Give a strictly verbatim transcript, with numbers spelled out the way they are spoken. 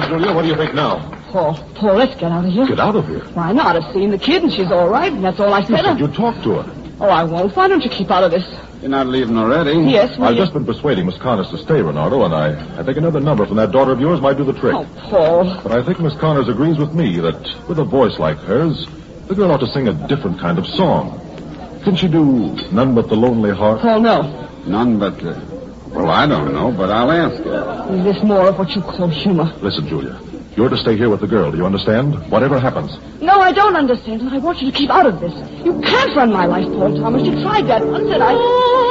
Julia. What do you think now? Paul, Paul, let's get out of here. Get out of here? Why not? I've seen the kid and she's all right, and that's all I said. You said you talked to her. Oh, I won't. Why don't you keep out of this? You're not leaving already? Yes, I've you... just been persuading Miss Connors to stay, Renardo, and I, I think another number from that daughter of yours might do the trick. Oh, Paul. But I think Miss Connors agrees with me that with a voice like hers, the girl ought to sing a different kind of song. Can she do None But the Lonely Heart? Paul, no. None but... Uh, well, I don't know, but I'll ask her. Is this more of what you call humor? Listen, Julia. You're to stay here with the girl. Do you understand? Whatever happens. No, I don't understand, and I want you to keep out of this. You can't run my life, Paul Thomas. You tried that once, and I...